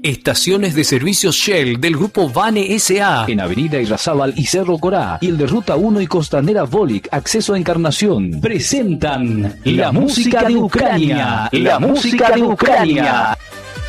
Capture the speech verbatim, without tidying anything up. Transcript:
Estaciones de servicios Shell del grupo Vane S A en Avenida Irrazábal y Cerro Corá, y el de Ruta uno y Costanera Volic, acceso a Encarnación, presentan La Música de Ucrania, La Música de Ucrania.